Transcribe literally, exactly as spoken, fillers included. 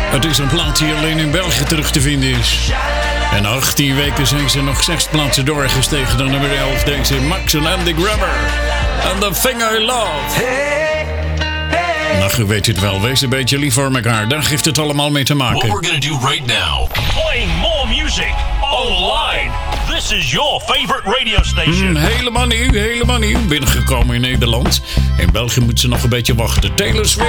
Het is een plaat die alleen in België terug te vinden is. En achttien weken zijn ze nog zes plaatsen doorgestegen naar nummer elf. Deze Max en Andy Grammer. And the Thing I Love. Nou, je weet het wel. Wees een beetje lief voor elkaar. Daar heeft het allemaal mee te maken. What we're gonna do right now. Playing more music online. This is your favorite radio station. Mm, helemaal nieuw, helemaal nieuw. Binnengekomen in Nederland. In België moet ze nog een beetje wachten. Taylor Swift.